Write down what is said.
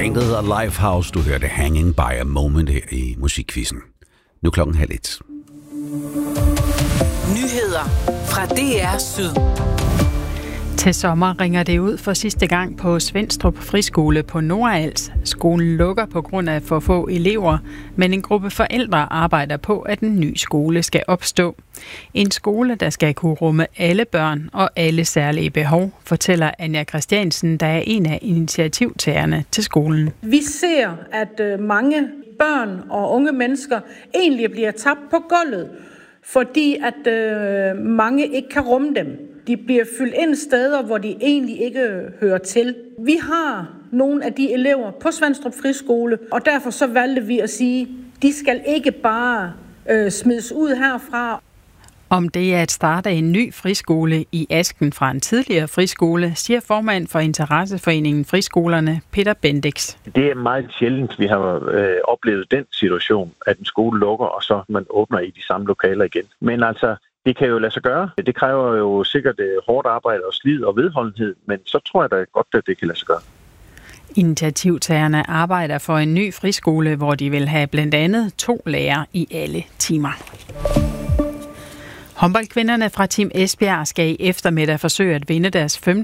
Bandet hedder Lifehouse. Du hørte Hanging by a Moment her i Musikquizzen. Nu 12:30. Nyheder fra DR Syd. Til sommer ringer det ud for sidste gang på Svenstrup Friskole på Nordals. Skolen lukker på grund af for få elever, men en gruppe forældre arbejder på, at en ny skole skal opstå. En skole, der skal kunne rumme alle børn og alle særlige behov, fortæller Anja Christiansen, der er en af initiativtagerne til skolen. Vi ser, at mange børn og unge mennesker egentlig bliver tabt på gulvet, fordi at mange ikke kan rumme dem. De bliver fyldt ind steder, hvor de egentlig ikke hører til. Vi har nogle af de elever på Svenstrup Friskole, og derfor så valgte vi at sige, de skal ikke bare smides ud herfra. Om det er at starte en ny friskole i asken fra en tidligere friskole, siger formand for Interesseforeningen Friskolerne, Peter Bendix. Det er meget sjældent, vi har oplevet den situation, at en skole lukker, og så man åbner i de samme lokaler igen. Men altså, det kan jo lade sig gøre. Det kræver jo sikkert hårdt arbejde og slid og vedholdenhed, men så tror jeg da godt, at det kan lade sig gøre. Initiativtagerne arbejder for en ny friskole, hvor de vil have blandt andet 2 lærere i alle timer. Håndboldkvinderne fra Team Esbjerg skal i eftermiddag forsøge at vinde deres 5.